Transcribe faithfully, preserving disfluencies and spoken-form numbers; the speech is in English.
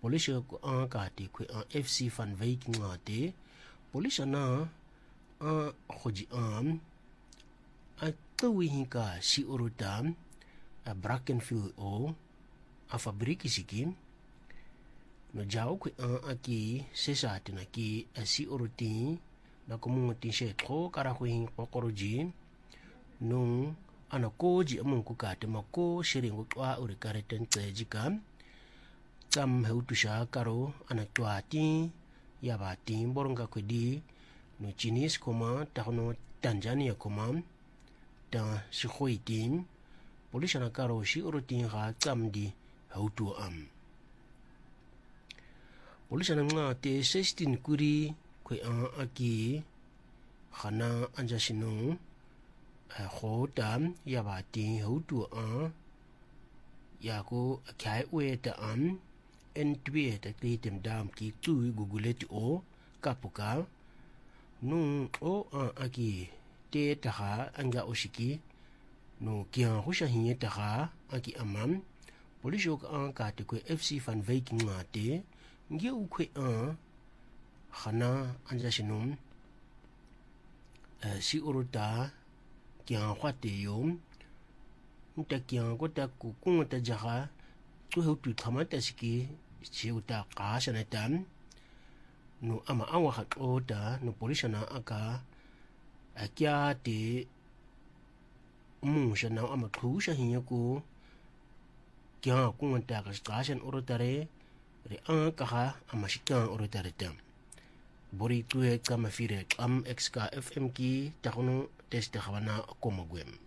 polisie ko an ka te kwe an F C van Wyk nga te polisie na an khoji am a tawi hinka si urutam a Brackenfield o a fabriki siki no jau kwe an aki sesa te na ki a si uruti na kumunguti she tro kara kwe hing pokoroji nung ana koji among ku ka te mako shiringo twa uri kare ten tsejika tam heutusha karo ana twa ti ya ba ti boronga kwedi no chinis koma tahono Tanzania koma ta sikhoi tim polisi na karo shi uruti ga tsamdi heutu am polisi na nga te sixteen kuri kwe an aki khana anja sinong khotam ya ba ti heutu a ya ko kai we ta am en twe ta klitem dam ki tu gugulet o kapuka nu o a aki te ta ha anga oshiki no kya husha hinye ta ha aki amam police ok an ka te ko F C van Wyk nga te nge u kwe an khana anja sinum si uruta kya khwate yom nta kya ko ta ku ku ta jaha tu hu tu thamata siki chi uta ka shana tam no ama awa ha ota no police na aka akya te mu shana ama khu sha hinya ko kya ku ta ka station urutare re an ka ha ama shikan urutare tam bori tuwe kama fire am xk fm ki takono teste khawana komagwem